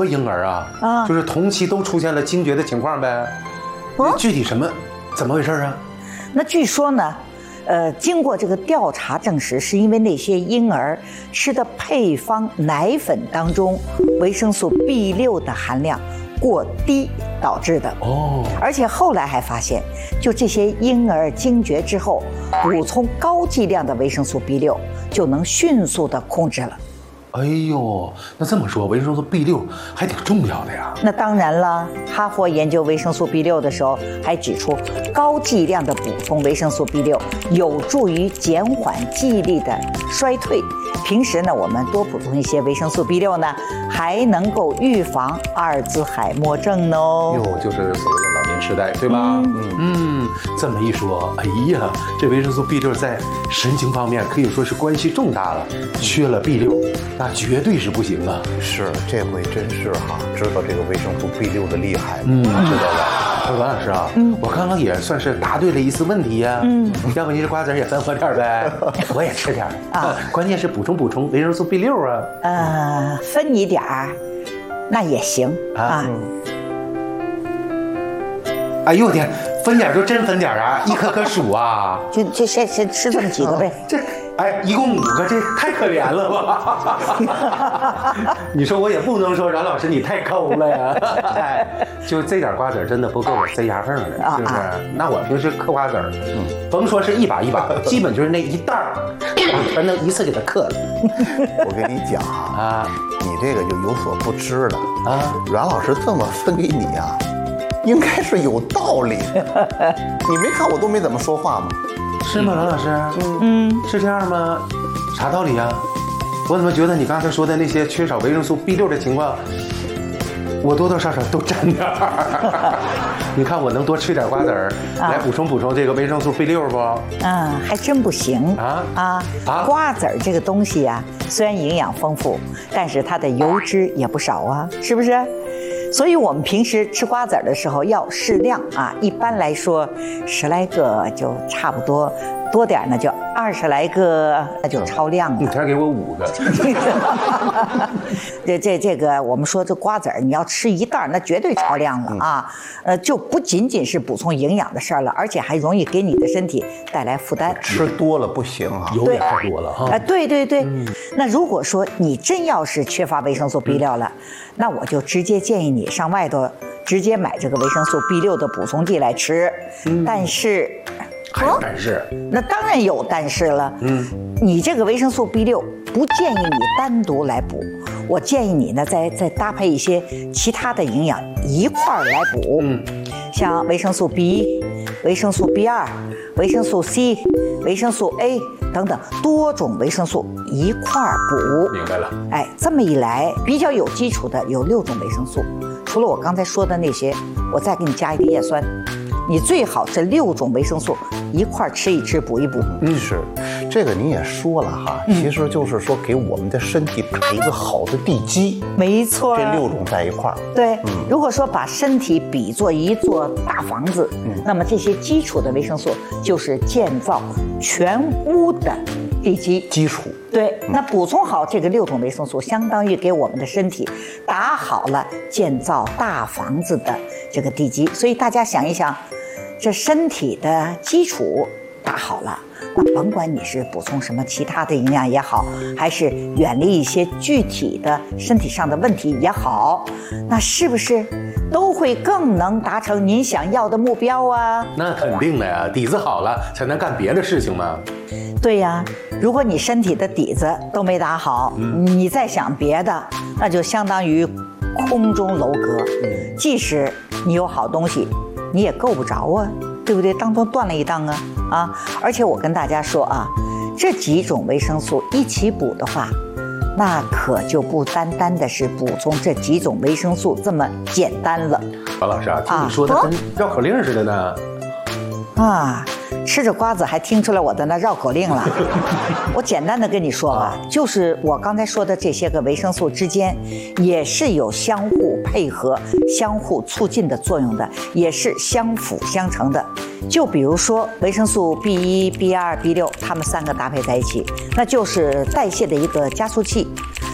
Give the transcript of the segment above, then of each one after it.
个婴儿啊，就是同期都出现了惊厥的情况呗。具体怎么回事啊？ 那据说呢，经过这个调查证实，是因为那些婴儿吃的配方奶粉当中维生素 B6的含量过低导致的。而且后来还发现，就这些婴儿惊厥之后，补充高剂量的维生素 B6，就能迅速的控制了。 哎呦，那这么说，维生素 B6还挺重要的呀。 那当然了，哈佛研究维生素 B6的时候，还指出高剂量的补充维生素 B6有助于减缓记忆力的衰退。平时呢，我们多补充一些维生素 B6呢，还能够预防阿尔兹海默症哦。 就是所谓的老年痴呆，对吧？这么一说，哎呀，这维生素 B6在神经方面可以说是关系重大了。缺了 B6，那绝对是不行啊！ 是，这回真是哈，知道这个维生素 B6的厉害，知道了。 王老师啊，我刚刚也算是答对了一次问题呀。要不你这瓜子也分我点呗，我也吃点啊。关键是补充维生素 B6啊。 分你点儿，那也行啊。 哎呦我天，分点就真分点啊，一颗颗数啊。 就先吃这么几个呗。 一共5个，这太可怜了吧？你说我也不能说阮老师你太抠了呀。就这点瓜子真的不够我塞牙缝了，是不是？那我平时嗑瓜子甭说是一把一把，基本就是那一袋儿，全能一次给它嗑了。 我跟你讲你这个就有所不知了阮老师这么分给你啊，应该是有道理。你没看我都没怎么说话吗？ 是吗，阮老师？是这样吗？啥道理啊？我怎么觉得你刚才说的那些缺少维生素 B6的情况，我多多少少都沾点儿。你看我能多吃点瓜子儿来补充这个维生素 B6不？ 还真不行瓜子儿这个东西啊，虽然营养丰富，但是它的油脂也不少啊，是不是？所以我们平时吃瓜子的时候要适量一般来说10来个就差不多，多点呢就20来个，那就超量了。 你才给我5 个。这个我们说这瓜子你要吃一袋，那绝对超量了就不仅仅是补充营养的事儿了，而且还容易给你的身体带来负担。 吃多了不行油也太多了对。那如果说你真要是缺乏维生素 B6了，那我就直接建议你上外头直接买这个维生素 B6的补充剂来吃。但是还有但是？ 那当然有但是了。你这个维生素 B6不建议你单独来补，我建议你呢再搭配一些其他的营养一块儿来补。像维生素 B1、维生素 B2、维生素 C、维生素 A 等等多种维生素一块儿补。 明白了。 这么一来，比较有基础的有6种维生素，除了我刚才说的那些，我再给你加一个叶酸。你最好这6种维生素一块儿吃一吃，补一补。 是，这个你也说了其实就是说给我们的身体打一个好的地基。 没错， 这6种在一块儿。 对，如果说把身体比作一座大房子，那么这些基础的维生素就是建造全屋的地基础。 对，那补充好这个6种维生素，相当于给我们的身体打好了建造大房子的这个地基。所以大家想一想，这身体的基础打好了，那甭管你是补充什么其他的营养也好，还是远离一些具体的身体上的问题也好，那是不是都会更能达成您想要的目标啊？ 那肯定的呀，底子好了才能干别的事情嘛。 对呀，如果你身体的底子都没打好，你再想别的，那就相当于空中楼阁。即使你有好东西，你也够不着啊，对不对？当中断了一档而且我跟大家说这几种维生素一起补的话，那可就不单单的是补充这几种维生素这么简单了。 王老师听你说的跟绕口令似的呢。 吃着瓜子还听出来我的那绕口令了。我简单的跟你说就是我刚才说的这些个维生素之间也是有相互配合、相互促进的作用的，也是相辅相成的。就比如说维生素 B1、B2、B6， 它们3个搭配在一起，那就是代谢的一个加速器。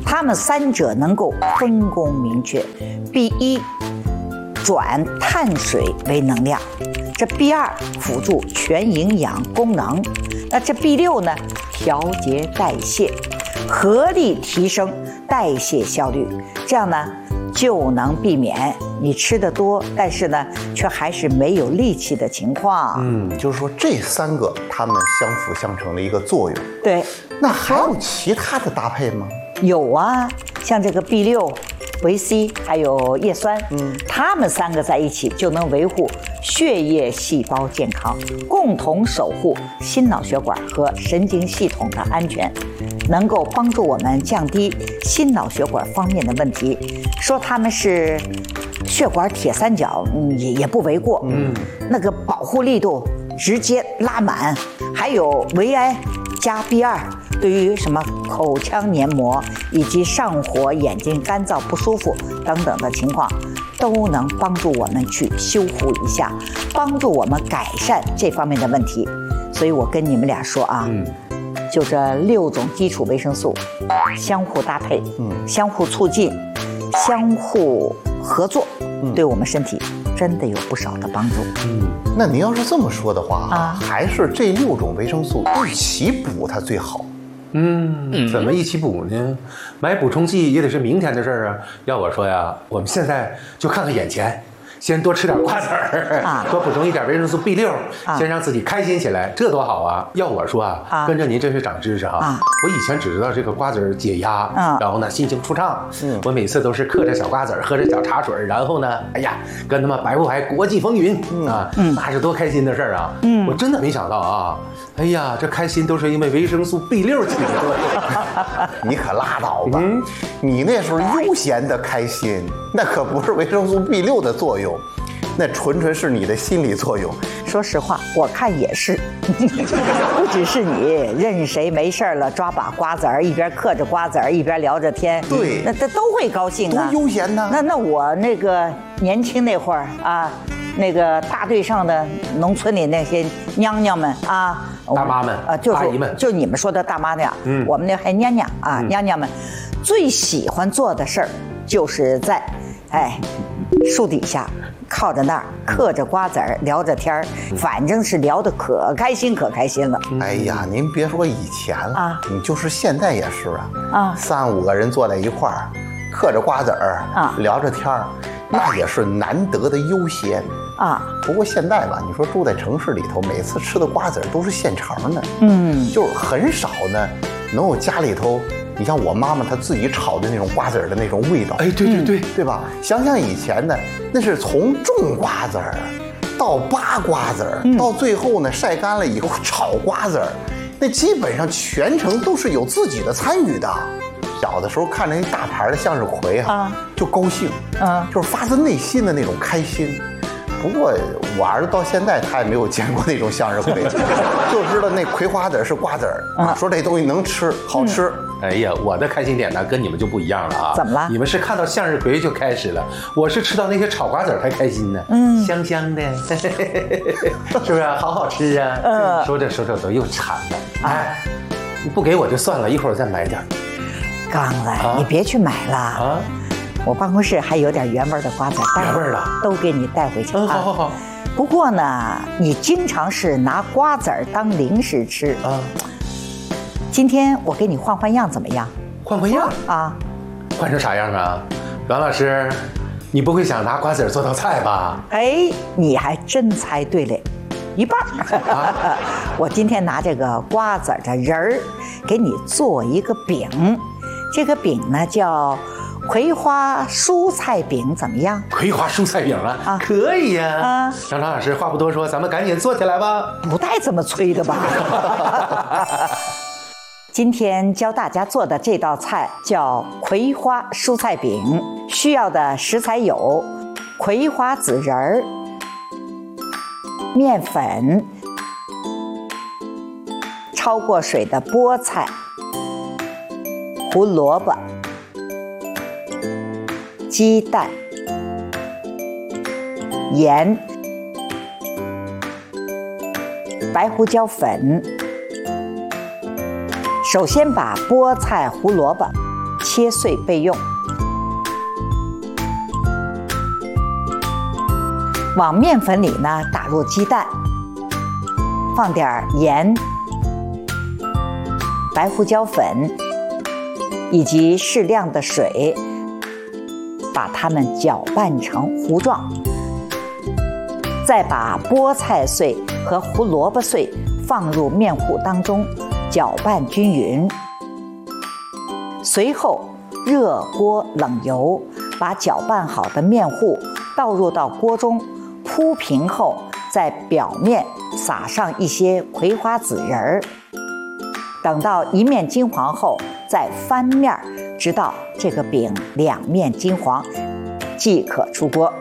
它们三者能够分工明确。B1转碳水为能量，这 B2辅助全营养功能，那这 B6呢调节代谢，合力提升代谢效率，这样呢就能避免你吃得多，但是呢却还是没有力气的情况。 就是说这三个它们相辅相成的一个作用。 对， 那还有其他的搭配吗？ 有啊，像这个 B6、维 C 还有叶酸，它们三个在一起就能维护血液细胞健康，共同守护心脑血管和神经系统的安全，能够帮助我们降低心脑血管方面的问题。说它们是血管铁三角，也不为过。那个保护力度直接拉满，还有维 I 加 B2。对于什么口腔黏膜以及上火、眼睛干燥不舒服等等的情况，都能帮助我们去修复一下，帮助我们改善这方面的问题。所以我跟你们俩说啊，就这6种基础维生素相互搭配，相互促进，相互合作，对我们身体真的有不少的帮助。 那您要是这么说的话还是这6种维生素一起补它最好。 怎么一起补呢？买补充剂也得是明天的事儿啊。要我说呀，我们现在就看看眼前，先多吃点瓜子儿，多补充一点维生素 B6，先让自己开心起来，这多好啊！要我说啊，跟着您真是长知识哈。我以前只知道这个瓜子儿解压，然后呢心情舒畅。我每次都是嗑着小瓜子儿，喝着小茶水，然后呢，哎呀，跟他们白不白国际风云啊，那是多开心的事儿啊！我真的没想到啊。哎呀，这开心都是因为维生素 B6起的作用。 你可拉倒吧，你那是悠闲的开心，那可不是维生素 B6的作用，那纯是你的心理作用。 说实话，我看也是，不只是你，任谁没事了抓把瓜子儿，一边嗑着瓜子儿一边聊着天， 对， 那都会高兴啊， 多悠闲呢。 那我那个年轻那会儿啊。那个大队上的农村里那些娘娘们啊， 大妈们就是阿姨们， 就你们说的大妈那样，我们那还娘娘啊，娘娘们最喜欢做的事儿就是在树底下靠着那儿嗑着瓜子儿聊着天儿，反正是聊得可开心了。 哎呀，您别说以前了你就是现在也是3、5个人坐在一块儿，嗑着瓜子儿聊着天儿，那也是难得的悠闲不过现在吧，你说住在城市里头，每次吃的瓜子都是现成的，就是很少呢能有家里头，你像我妈妈她自己炒的那种瓜子的那种味道。对吧？想想以前呢，那是从种瓜子到扒瓜子到最后呢晒干了以后炒瓜子，那基本上全程都是有自己的参与的。小的时候看着那大盘的向日葵就高兴，就是发自内心的那种开心。不过我儿子到现在他也没有见过那种向日葵，就知道那葵花籽是瓜子儿，说这东西能吃，好吃。 哎呀，我的开心点呢跟你们就不一样了啊！ 怎么了？ 你们是看到向日葵就开始了，我是吃到那些炒瓜子才开心呢。香香的，是不是？好好吃啊！说着都又馋了。你不给我就算了，一会儿再买点。 刚子，你别去买了我办公室还有点原味的瓜子， 原味的都给你带回去。 好。 不过呢，你经常是拿瓜子当零食吃今天我给你换样怎么样？ 换样换成啥样啊？阮老师，你不会想拿瓜子做道菜吧？ 你还真猜对了，一半我今天拿这个瓜子的仁儿给你做一个饼，这个饼呢叫葵花蔬菜饼，怎么样？ 葵花蔬菜饼可以呀！张老师，话不多说，咱们赶紧做起来吧。 不带这么催的吧？今天教大家做的这道菜叫葵花蔬菜饼，需要的食材有葵花籽仁儿、面粉、焯过水的菠菜、胡萝卜、鸡蛋、盐、白胡椒粉。首先把菠菜、胡萝卜切碎备用。往面粉里呢打入鸡蛋，放点盐、白胡椒粉以及适量的水，把它们搅拌成糊状。再把菠菜碎和胡萝卜碎放入面糊当中，搅拌均匀。随后热锅冷油，把搅拌好的面糊倒入到锅中，铺平后，在表面撒上一些葵花籽仁儿。等到一面金黄后，再翻面，直到这个饼两面金黄，即可出锅。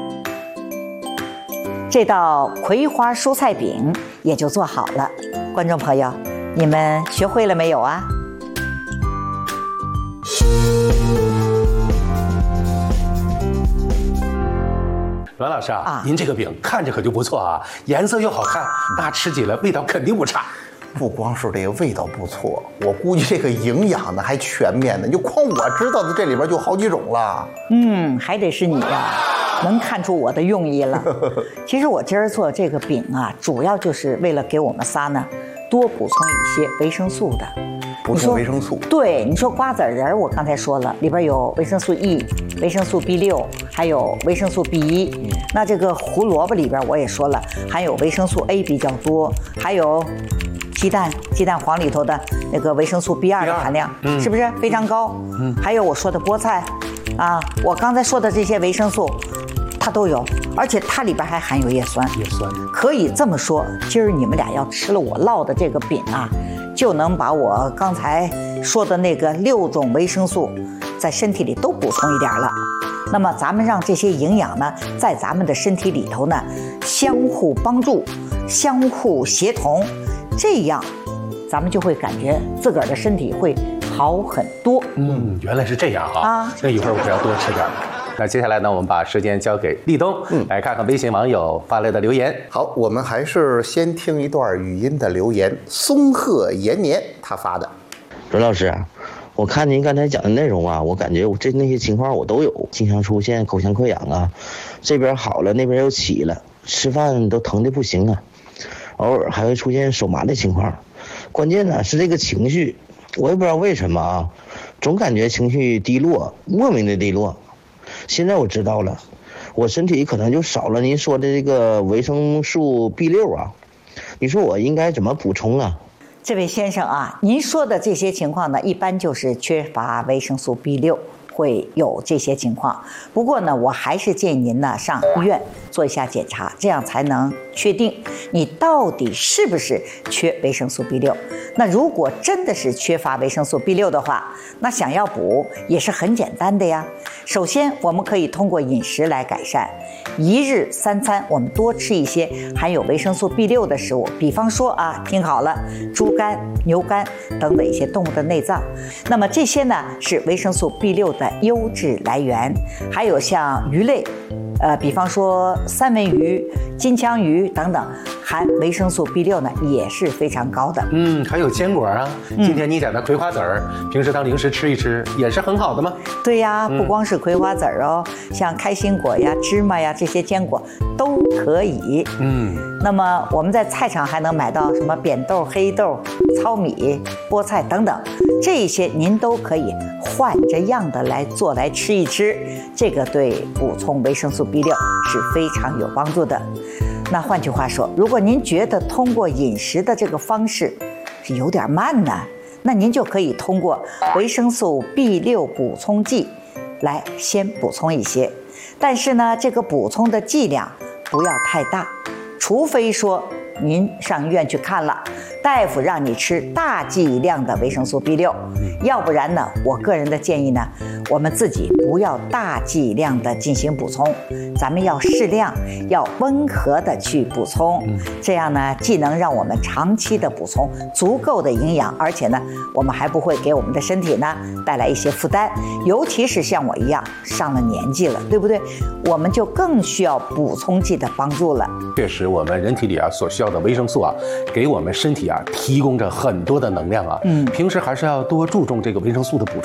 这道葵花蔬菜饼也就做好了。观众朋友，你们学会了没有啊？ 阮老师啊，您这个饼看着可就不错啊，颜色又好看，那吃起来味道肯定不差。 不光是这个味道不错，我估计这个营养呢还全面呢。就光我知道的这里边就好几种了。 还得是你呀，能看出我的用意了。其实我今儿做这个饼啊，主要就是为了给我们仨呢多补充一些维生素的。 补充维生素。 对，你说瓜子仁儿，我刚才说了，里边有维生素 E、维生素 B6，还有维生素 B1。那这个胡萝卜里边我也说了，含有维生素 A 比较多，还有鸡蛋黄里头的那个维生素 B2的含量，是不是非常高？还有我说的菠菜，啊，我刚才说的这些维生素，它都有，而且它里边还含有叶酸。 叶酸可以这么说，今儿你们俩要吃了我烙的这个饼啊，就能把我刚才说的那个6种维生素在身体里都补充一点了。那么咱们让这些营养呢，在咱们的身体里头呢，相互帮助，相互协同，这样咱们就会感觉自个儿的身体会好很多。 原来是这样啊！那一会儿我要多吃点。那接下来呢，我们把时间交给立冬，来看看微信网友发来的留言。 好，我们还是先听一段语音的留言，松鹤延年他发的。 阮老师，我看您刚才讲的内容啊，我感觉那些情况我都有，经常出现口腔溃疡啊，这边好了那边又起了，吃饭都疼得不行啊，偶尔还会出现手麻的情况。关键呢是这个情绪，我也不知道为什么啊，总感觉情绪低落，莫名的低落。现在我知道了，我身体可能就少了您说的这个维生素 B6啊，你说我应该怎么补充啊？ 这位先生啊，您说的这些情况呢，一般就是缺乏维生素 B6。会有这些情况，不过呢，我还是建议您呢上医院做一下检查，这样才能确定你到底是不是缺维生素 B6。那如果真的是缺乏维生素 B6的话，那想要补也是很简单的呀。首先，我们可以通过饮食来改善，1日3餐，我们多吃一些含有维生素 B6的食物，比方说啊，听好了，猪肝、牛肝等等一些动物的内脏。那么这些呢是维生素 B6的优质来源，还有像鱼类，比方说三文鱼、金枪鱼等等，含维生素 B6呢也是非常高的。 还有坚果啊，今天你讲的葵花籽儿，平时当零食吃一吃也是很好的嘛。 对呀，不光是葵花籽儿哦，像开心果呀、芝麻呀这些坚果都可以。那么我们在菜场还能买到什么扁豆、黑豆、糙米、菠菜等等，这些您都可以换着样的来做来吃一吃，这个对补充维生素 B6是非常有帮助的。那换句话说，如果您觉得通过饮食的这个方式是有点慢呢，那您就可以通过维生素 B6补充剂来先补充一些，但是呢，这个补充的剂量不要太大，除非说您上医院去看了，大夫让你吃大剂量的维生素 B6，要不然呢，我个人的建议呢，我们自己不要大剂量的进行补充，咱们要适量，要温和的去补充，这样呢，既能让我们长期的补充足够的营养，而且呢，我们还不会给我们的身体呢带来一些负担，尤其是像我一样上了年纪了，对不对？我们就更需要补充剂的帮助了。 确实，我们人体里啊所需要的维生素啊，给我们身体啊提供着很多的能量啊。平时还是要多注重这个维生素的补充。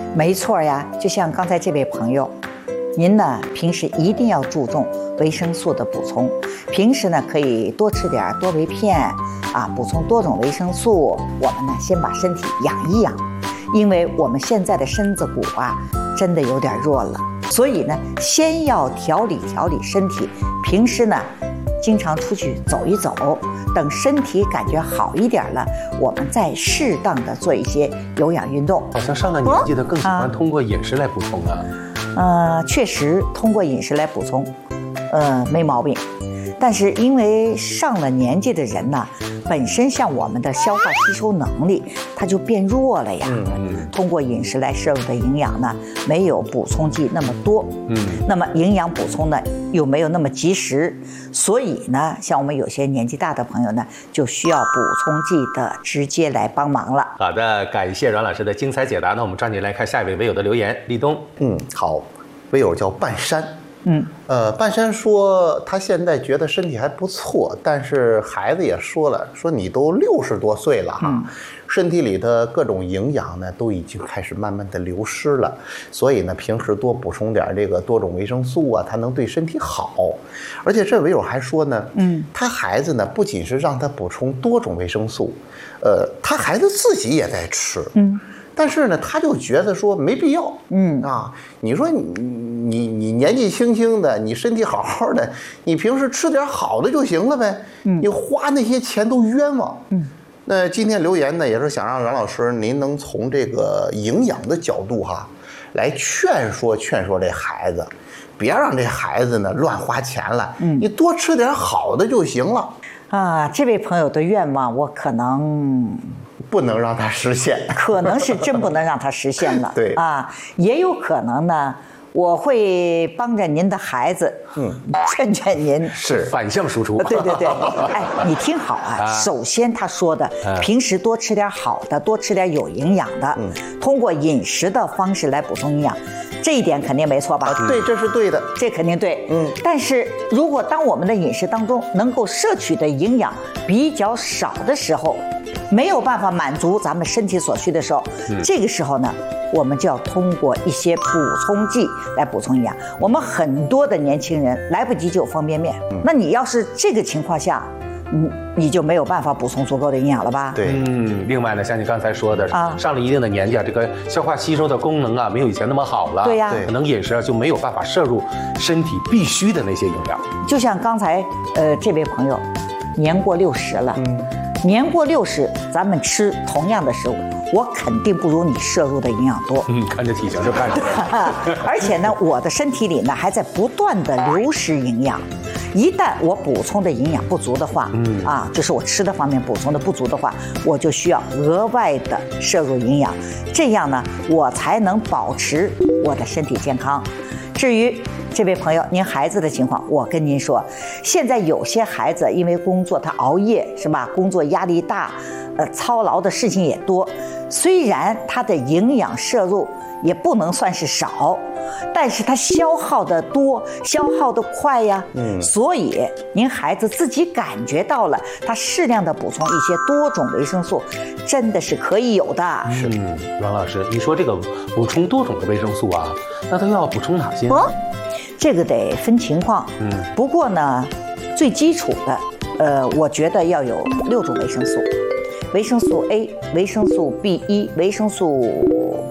没错呀，就像刚才这位朋友，您呢平时一定要注重维生素的补充，平时呢可以多吃点多维片啊，补充多种维生素。我们呢先把身体养一养，因为我们现在的身子骨啊真的有点弱了，所以呢先要调理身体，平时呢经常出去走一走，等身体感觉好一点了，我们再适当的做一些有氧运动。 好像上了年纪的更喜欢通过饮食来补充确实通过饮食来补充，没毛病。但是因为上了年纪的人呢，本身像我们的消化吸收能力，它就变弱了呀。通过饮食来摄入的营养呢，没有补充剂那么多。那么营养补充呢，又没有那么及时，所以呢，像我们有些年纪大的朋友呢，就需要补充剂的直接来帮忙了。 好的，感谢阮老师的精彩解答。那我们抓紧来看下一位微友的留言，立冬。 好，微友叫半山。半山说他现在觉得身体还不错，但是孩子也说了，说你都60多岁了哈，身体里的各种营养呢都已经开始慢慢的流失了，所以呢平时多补充点这个多种维生素啊，它能对身体好。而且这微友还说呢，他孩子呢不仅是让他补充多种维生素，他孩子自己也在吃。但是呢，他就觉得说没必要，你说你年纪轻轻的，你身体好好的，你平时吃点好的就行了呗，你花那些钱都冤枉。那今天留言呢，也是想让阮老师您能从这个营养的角度哈，来劝说这孩子，别让这孩子呢乱花钱了，你多吃点好的就行了。 这位朋友的愿望，我可能不能让他实现， 可能是真不能让他实现了。 对也有可能呢，我会帮着您的孩子，劝您是反向输出。 对，哎，你听好啊。首先他说的，平时多吃点好的，多吃点有营养的，通过饮食的方式来补充营养，这一点肯定没错吧？ 对，这是对的， 这肯定对。但是如果当我们的饮食当中能够摄取的营养比较少的时候，没有办法满足咱们身体所需的时候，这个时候呢，我们就要通过一些补充剂来补充营养。我们很多的年轻人来不及就有方便面，那你要是这个情况下，你就没有办法补充足够的营养了吧？ 对， 另外呢，像你刚才说的，上了一定的年纪啊，这个消化吸收的功能啊，没有以前那么好了。 对呀， 可能饮食就没有办法摄入身体必须的那些营养。 就像刚才这位朋友，年过60了，年过60，咱们吃同样的食物，我肯定不如你摄入的营养多。 看这体型就看出来了。 而且呢，我的身体里呢还在不断的流失营养。一旦我补充的营养不足的话，就是我吃的方面补充的不足的话，我就需要额外的摄入营养，这样呢，我才能保持我的身体健康。至于这位朋友，您孩子的情况，我跟您说，现在有些孩子因为工作他熬夜是吧？工作压力大，操劳的事情也多，虽然他的营养摄入也不能算是少，但是他消耗的多，消耗的快呀。所以您孩子自己感觉到了，他适量的补充一些多种维生素，真的是可以有的。 阮老师，你说这个补充多种的维生素啊，那都要补充哪些？ 这个得分情况。不过呢，最基础的，我觉得要有6种维生素：维生素 A、维生素 B1、维生素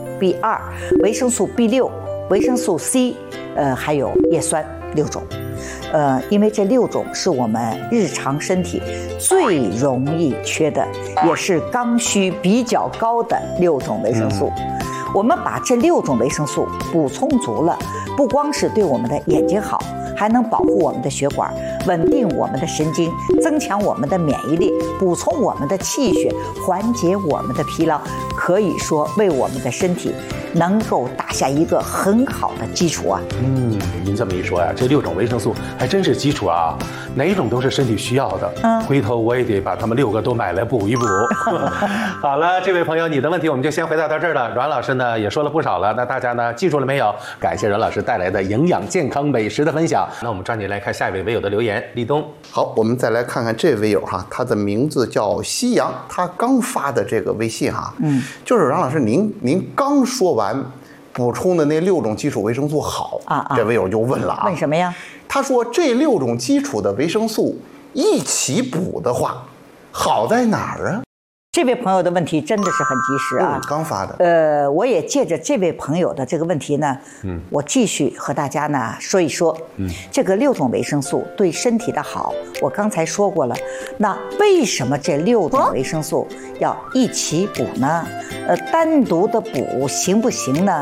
B2、维生素 B6、维生素 C，还有叶酸，6种。因为这6种是我们日常身体最容易缺的，也是刚需比较高的6种维生素。我们把这6种维生素补充足了，不光是对我们的眼睛好，还能保护我们的血管，稳定我们的神经，增强我们的免疫力，补充我们的气血，缓解我们的疲劳，可以说为我们的身体能够打下一个很好的基础啊。 您这么一说呀，这6种维生素还真是基础啊，哪一种都是身体需要的。回头我也得把它们6个都买来补一补。好了，这位朋友，你的问题我们就先回答到这儿了。阮老师呢也说了不少了，那大家呢记住了没有？感谢阮老师带来的营养健康美食的分享。那我们抓紧来看下一位微友的留言，立冬。 好，我们再来看看这位友哈，他的名字叫西洋，他刚发的这个微信哈，就是阮老师您刚说完补充的那6种基础维生素好这位友就问了啊， 问什么呀？ 他说这6种基础的维生素一起补的话，好在哪儿啊？ 这位朋友的问题真的是很及时啊！ 刚发的。 我也借着这位朋友的这个问题呢，我继续和大家呢说一说，这个6种维生素对身体的好，我刚才说过了。那为什么这6种维生素要一起补呢？单独的补行不行呢？